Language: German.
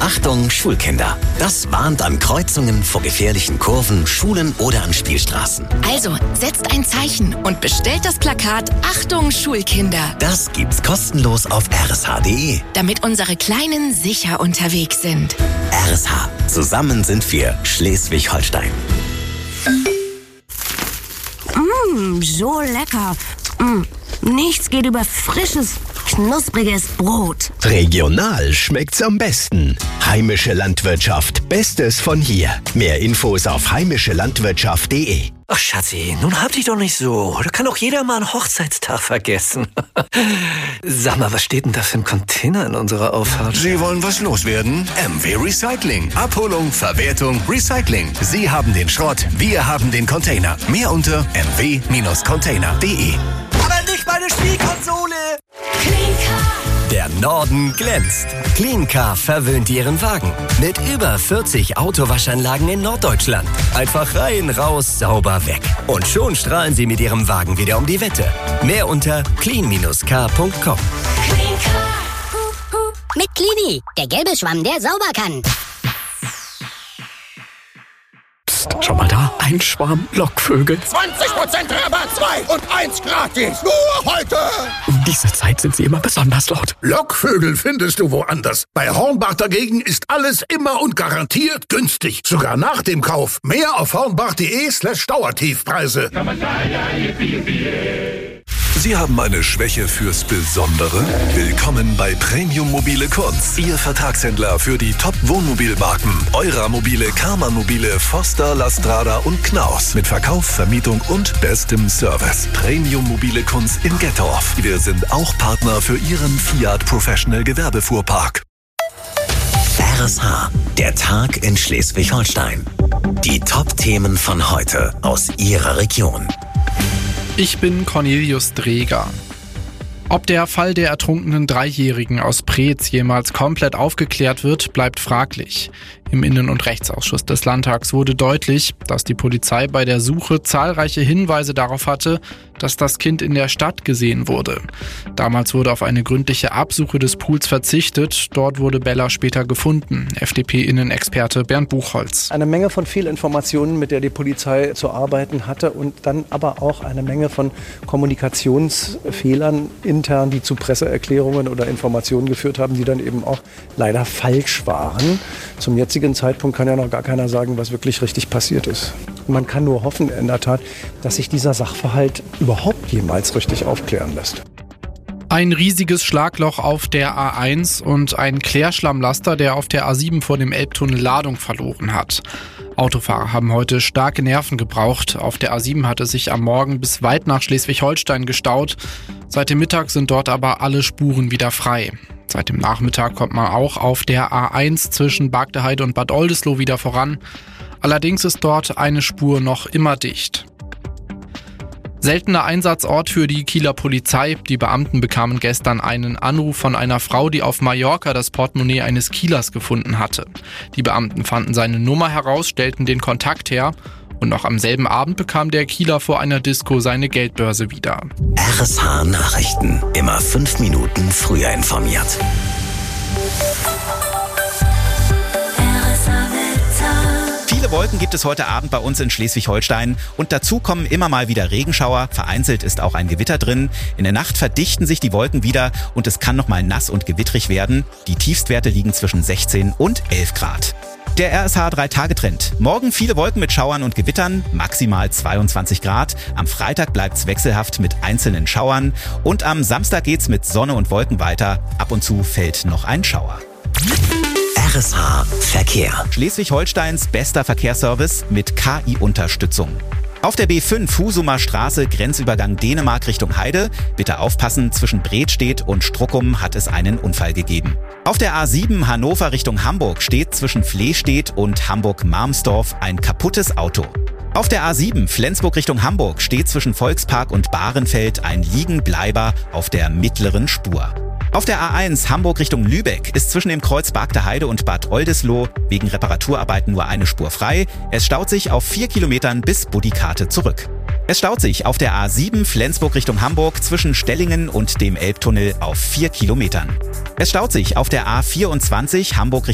Achtung, Schulkinder. Das warnt an Kreuzungen vor gefährlichen Kurven, Schulen oder an Spielstraßen. Also, setzt ein Zeichen und bestellt das Plakat Achtung, Schulkinder. Das gibt's kostenlos auf rsh.de. Damit unsere Kleinen sicher unterwegs sind. RSH. Zusammen sind wir Schleswig-Holstein. So lecker. Nichts geht über frisches, knuspriges Brot. Regional schmeckt's am besten. Heimische Landwirtschaft, Bestes von hier. Mehr Infos auf heimischelandwirtschaft.de. Ach Schatzi, nun hab dich doch nicht so. Da kann doch jeder mal einen Hochzeitstag vergessen. Sag mal, was steht denn da für ein Container in unserer Auffahrt? Sie wollen was loswerden? MW Recycling. Abholung, Verwertung, Recycling. Sie haben den Schrott, wir haben den Container. Mehr unter mw-container.de. Aber nicht meine Spielkonsole! Der Norden glänzt. Cleancar verwöhnt Ihren Wagen. Mit über 40 Autowaschanlagen in Norddeutschland. Einfach rein, raus, sauber weg. Und schon strahlen Sie mit Ihrem Wagen wieder um die Wette. Mehr unter clean-car.com. Mit Cleany, der gelbe Schwamm, der sauber kann. Schau mal da, ein Schwarm Lockvögel. 20% Rabatt, 2 und 1 gratis. Nur heute. Um diese Zeit sind sie immer besonders laut. Lockvögel findest du woanders. Bei Hornbach dagegen ist alles immer und garantiert günstig. Sogar nach dem Kauf. Mehr auf hornbach.de/Dauertiefpreise. Sie haben eine Schwäche fürs Besondere? Willkommen bei Premium Mobile Kunz, Ihr Vertragshändler für die Top-Wohnmobilmarken. Eura-Mobile, Karmann-Mobile, Foster, Lastrada und Knaus. Mit Verkauf, Vermietung und bestem Service. Premium Mobile Kunz in Gettorf. Wir sind auch Partner für Ihren Fiat Professional Gewerbefuhrpark. RSH. Der Tag in Schleswig-Holstein. Die Top-Themen von heute aus Ihrer Region. Ich bin Cornelius Dreger. Ob der Fall der ertrunkenen Dreijährigen aus Preetz jemals komplett aufgeklärt wird, bleibt fraglich. Im Innen- und Rechtsausschuss des Landtags wurde deutlich, dass die Polizei bei der Suche zahlreiche Hinweise darauf hatte, dass das Kind in der Stadt gesehen wurde. Damals wurde auf eine gründliche Absuche des Pools verzichtet. Dort wurde Bella später gefunden. FDP-Innenexperte Bernd Buchholz. Eine Menge von Fehlinformationen, mit der die Polizei zu arbeiten hatte und dann aber auch eine Menge von Kommunikationsfehlern intern, die zu Presseerklärungen oder Informationen geführt haben, die dann eben auch leider falsch waren. Zum jetzigen Zeitpunkt kann ja noch gar keiner sagen, was wirklich richtig passiert ist. Man kann nur hoffen, in der Tat, dass sich dieser Sachverhalt überhaupt jemals richtig aufklären lässt. Ein riesiges Schlagloch auf der A1 und ein Klärschlammlaster, der auf der A7 vor dem Elbtunnel Ladung verloren hat. Autofahrer haben heute starke Nerven gebraucht. Auf der A7 hat es sich am Morgen bis weit nach Schleswig-Holstein gestaut. Seit dem Mittag sind dort aber alle Spuren wieder frei. Seit dem Nachmittag kommt man auch auf der A1 zwischen Bargteheide und Bad Oldesloe wieder voran. Allerdings ist dort eine Spur noch immer dicht. Seltener Einsatzort für die Kieler Polizei. Die Beamten bekamen gestern einen Anruf von einer Frau, die auf Mallorca das Portemonnaie eines Kielers gefunden hatte. Die Beamten fanden seine Nummer heraus, stellten den Kontakt her und noch am selben Abend bekam der Kieler vor einer Disco seine Geldbörse wieder. RSH Nachrichten. Immer 5 Minuten früher informiert. Viele Wolken gibt es heute Abend bei uns in Schleswig-Holstein und dazu kommen immer mal wieder Regenschauer. Vereinzelt ist auch ein Gewitter drin. In der Nacht verdichten sich die Wolken wieder und es kann nochmal nass und gewittrig werden. Die Tiefstwerte liegen zwischen 16 und 11 Grad. Der RSH 3-Tage-Trend. Morgen viele Wolken mit Schauern und Gewittern, maximal 22 Grad. Am Freitag bleibt's wechselhaft mit einzelnen Schauern. Und am Samstag geht's mit Sonne und Wolken weiter. Ab und zu fällt noch ein Schauer. RSH Verkehr. Schleswig-Holsteins bester Verkehrsservice mit KI-Unterstützung. Auf der B5 Husumer Straße, Grenzübergang Dänemark Richtung Heide. Bitte aufpassen, zwischen Bredstedt und Struckum hat es einen Unfall gegeben. Auf der A7 Hannover Richtung Hamburg steht zwischen Flehstedt und Hamburg-Marmsdorf ein kaputtes Auto. Auf der A7 Flensburg Richtung Hamburg steht zwischen Volkspark und Bahrenfeld ein Liegenbleiber auf der mittleren Spur. Auf der A1 Hamburg Richtung Lübeck ist zwischen dem Kreuz Bargteheide und Bad Oldesloe wegen Reparaturarbeiten nur eine Spur frei. Es staut sich auf 4 Kilometern bis Buddikate zurück. Es staut sich auf der A7 Flensburg Richtung Hamburg zwischen Stellingen und dem Elbtunnel auf 4 Kilometern. Es staut sich auf der A24 Hamburg